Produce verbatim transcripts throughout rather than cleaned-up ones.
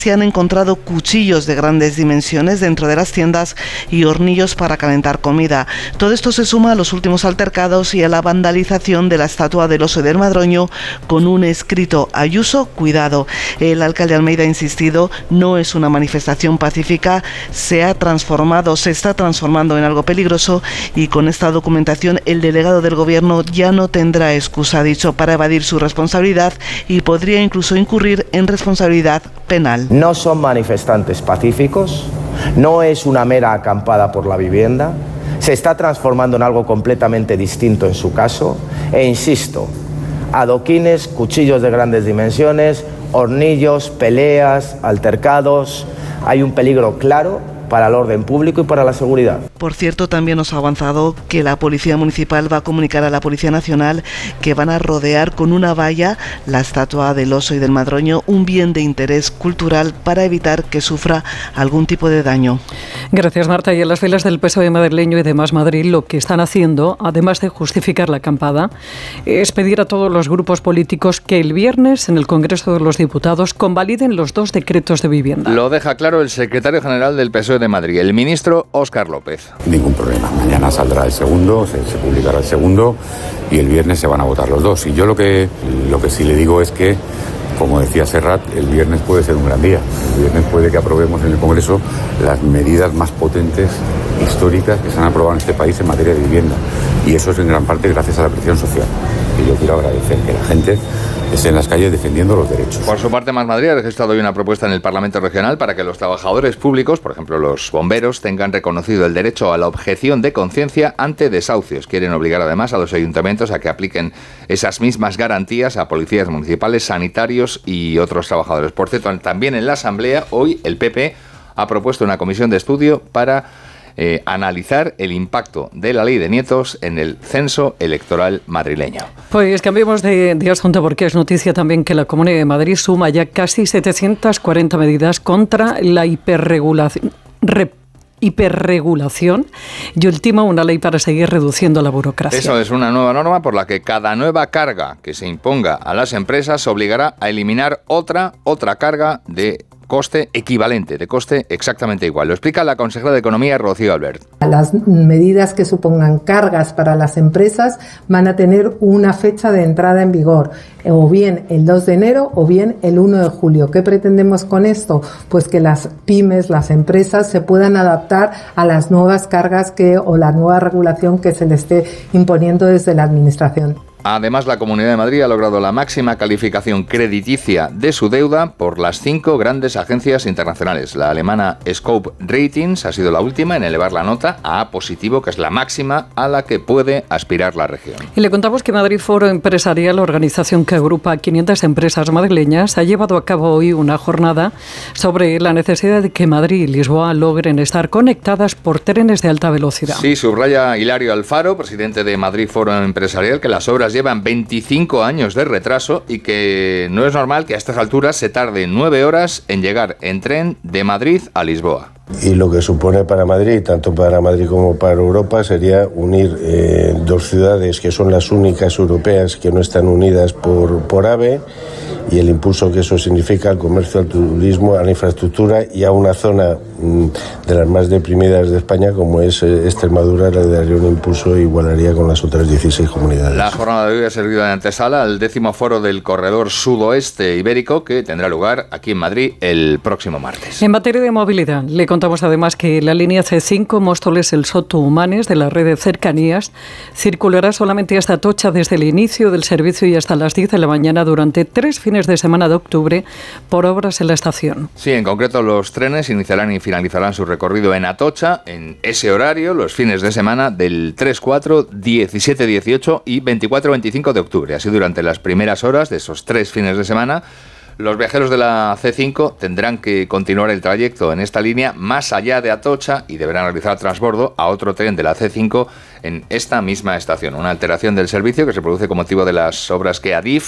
Se han encontrado cuchillos de grandes dimensiones dentro de las tiendas y hornillos para calentar comida. Todo esto se suma a los últimos altercados y a la vandalización de la estatua del oso del Madroño con un escrito: Ayuso, cuidado. El alcalde Almeida ha insistido, no es una manifestación pacífica, se ha transformado, se está transformando en algo peligroso, y con esta documentación el delegado del gobierno ya no tendrá excusa, ha dicho, para evadir su responsabilidad y podría incluso incurrir en responsabilidad penal. No son manifestantes pacíficos, no es una mera acampada por la vivienda, se está transformando en algo completamente distinto en su caso, e insisto, adoquines, cuchillos de grandes dimensiones, hornillos, peleas, altercados, hay un peligro claro para el orden público y para la seguridad. Por cierto, también nos ha avanzado que la Policía Municipal va a comunicar a la Policía Nacional que van a rodear con una valla la estatua del oso y del Madroño, un bien de interés cultural, para evitar que sufra algún tipo de daño. Gracias, Marta. Y en las filas del P S O E madrileño y de Más Madrid lo que están haciendo, además de justificar la acampada, es pedir a todos los grupos políticos que el viernes en el Congreso de los Diputados convaliden los dos decretos de vivienda. Lo deja claro el secretario general del P S O E de Madrid, el ministro Óscar López. Ningún problema. Mañana saldrá el segundo, se, se publicará el segundo y el viernes se van a votar los dos. Y yo lo que, lo que sí le digo es que, como decía Serrat, el viernes puede ser un gran día. El viernes puede que aprobemos en el Congreso las medidas más potentes, históricas, que se han aprobado en este país en materia de vivienda. Y eso es en gran parte gracias a la presión social. Y yo quiero agradecer que la gente esté en las calles defendiendo los derechos. Por su parte, Más Madrid ha registrado hoy una propuesta en el Parlamento Regional para que los trabajadores públicos, por ejemplo los bomberos, tengan reconocido el derecho a la objeción de conciencia ante desahucios. Quieren obligar además a los ayuntamientos a que apliquen esas mismas garantías a policías municipales, sanitarios y otros trabajadores. Por cierto, también en la Asamblea, hoy el P P ha propuesto una comisión de estudio para Eh, analizar el impacto de la ley de nietos en el censo electoral madrileño. Pues cambiemos de, de asunto, porque es noticia también que la Comunidad de Madrid suma ya casi setecientas cuarenta medidas contra la hiperregulación. Rep- hiperregulación y ultima una ley para seguir reduciendo la burocracia. Eso es una nueva norma por la que cada nueva carga que se imponga a las empresas obligará a eliminar otra, otra carga de coste equivalente, de coste exactamente igual. Lo explica la consejera de Economía, Rocío Albert. Las medidas que supongan cargas para las empresas van a tener una fecha de entrada en vigor, o bien el dos de enero o bien el uno de julio. ¿Qué pretendemos con esto? Pues que las pymes, las empresas, se puedan adaptar a las nuevas cargas que o la nueva regulación que se les esté imponiendo desde la Administración. Además, la Comunidad de Madrid ha logrado la máxima calificación crediticia de su deuda por las cinco grandes agencias internacionales. La alemana Scope Ratings ha sido la última en elevar la nota a A positivo, que es la máxima a la que puede aspirar la región. Y le contamos que Madrid Foro Empresarial, organización que agrupa a quinientas empresas madrileñas, ha llevado a cabo hoy una jornada sobre la necesidad de que Madrid y Lisboa logren estar conectadas por trenes de alta velocidad. Sí, subraya Hilario Alfaro, presidente de Madrid Foro Empresarial, que las obras llevan veinticinco años de retraso y que no es normal que a estas alturas se tarde nueve horas en llegar en tren de Madrid a Lisboa. Y lo que supone para Madrid, tanto para Madrid como para Europa, sería unir eh, dos ciudades que son las únicas europeas que no están unidas por, por AVE, y el impulso que eso significa al comercio, al turismo, a la infraestructura y a una zona mmm, de las más deprimidas de España como es eh, Extremadura, le daría un impulso e igualaría con las otras dieciséis comunidades. La jornada de hoy ha servido de antesala al décimo foro del Corredor Sudoeste Ibérico, que tendrá lugar aquí en Madrid el próximo martes. En materia de movilidad, le contamos además que la línea C cinco Móstoles-El Soto-Humanes de la red de cercanías circulará solamente hasta Atocha desde el inicio del servicio y hasta las diez de la mañana durante tres fines de semana de octubre por obras en la estación. Sí, en concreto los trenes iniciarán y finalizarán su recorrido en Atocha en ese horario los fines de semana del tres, cuatro, diecisiete, dieciocho y veinticuatro, veinticinco de octubre. Así, durante las primeras horas de esos tres fines de semana, los viajeros de la C cinco tendrán que continuar el trayecto en esta línea más allá de Atocha y deberán realizar transbordo a otro tren de la C cinco en esta misma estación. Una alteración del servicio que se produce con motivo de las obras que Adif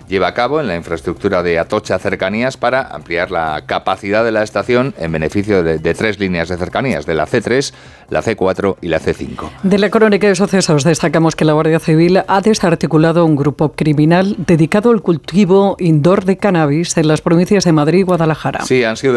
lleva a cabo en la infraestructura de Atocha Cercanías para ampliar la capacidad de la estación en beneficio de, de tres líneas de cercanías, de la ce tres, la ce cuatro y la ce cinco. De la crónica de sucesos destacamos que la Guardia Civil ha desarticulado un grupo criminal dedicado al cultivo indoor de cannabis en las provincias de Madrid y Guadalajara. Sí, han sido